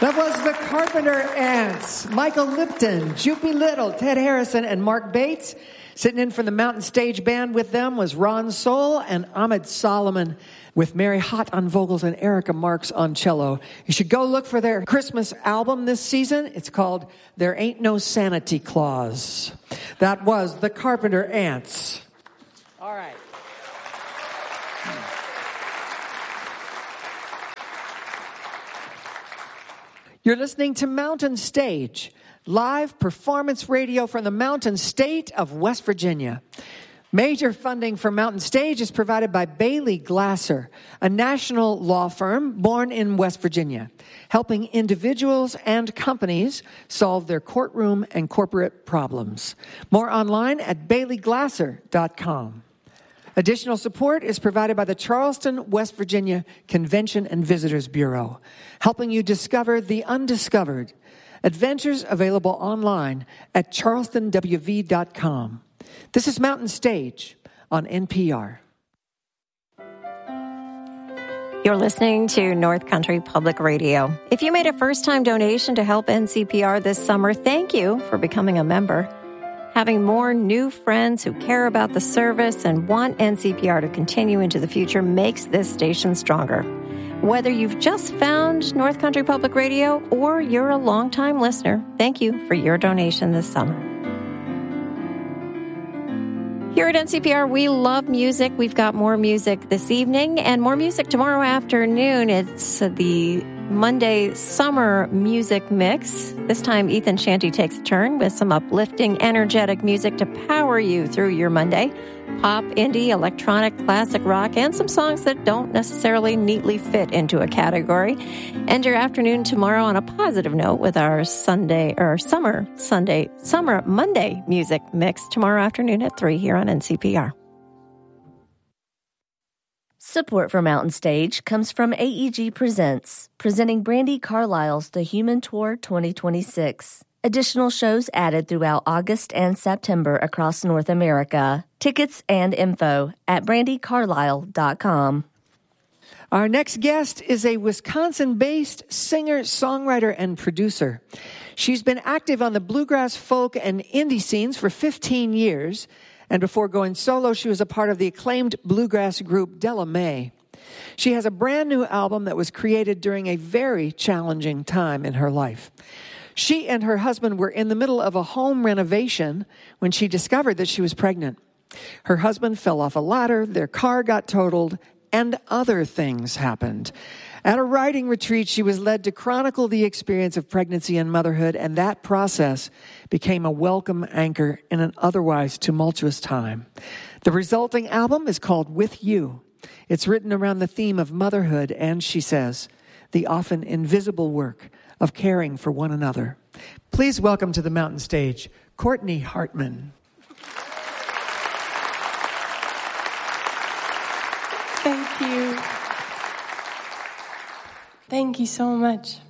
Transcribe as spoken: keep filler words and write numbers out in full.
That was the Carpenter Ants. Michael Lipton, Jupy Little, Ted Harrison, and Mark Bates. Sitting in for the Mountain Stage Band with them was Ron Soul and Ahmed Solomon, with Mary Hott on vocals and Erica Marks on cello. You should go look for their Christmas album this season. It's called There Ain't No Sanity Clause. That was the Carpenter Ants. All right. You're listening to Mountain Stage, live performance radio from the Mountain State of West Virginia. Major funding for Mountain Stage is provided by Bailey Glasser, a national law firm born in West Virginia, helping individuals and companies solve their courtroom and corporate problems. More online at bailey glasser dot com. Additional support is provided by the Charleston, West Virginia Convention and Visitors Bureau, helping you discover the undiscovered. Adventures available online at charleston w v dot com. This is Mountain Stage on N P R. You're listening to North Country Public Radio. If you made a first-time donation to help N C P R this summer, thank you for becoming a member. Having more new friends who care about the service and want N C P R to continue into the future makes this station stronger. Whether you've just found North Country Public Radio or you're a longtime listener, thank you for your donation this summer. Here at N C P R, we love music. We've got more music this evening and more music tomorrow afternoon. It's the Monday Summer Music Mix. This time, Ethan Shanty takes a turn with some uplifting, energetic music to power you through your Monday. Pop, indie, electronic, classic rock, and some songs that don't necessarily neatly fit into a category. End your afternoon tomorrow on a positive note with our Sunday, or Summer Sunday, Summer Monday Music Mix tomorrow afternoon at three here on N C P R. Support for Mountain Stage comes from A E G Presents, presenting Brandi Carlile's The Human Tour twenty twenty-six. Additional shows added throughout August and September across North America. Tickets and info at brandi carlile dot com. Our next guest is a Wisconsin-based singer, songwriter, and producer. She's been active on the bluegrass, folk, and indie scenes for fifteen years. And before going solo, she was a part of the acclaimed bluegrass group Della Mae. She has a brand new album that was created during a very challenging time in her life. She and her husband were in the middle of a home renovation when she discovered that she was pregnant. Her husband fell off a ladder, their car got totaled, and other things happened. At a writing retreat, she was led to chronicle the experience of pregnancy and motherhood, and that process became a welcome anchor in an otherwise tumultuous time. The resulting album is called With You. It's written around the theme of motherhood and, she says, the often invisible work of caring for one another. Please welcome to the Mountain Stage, Courtney Hartman. Thank you. Thank you so much.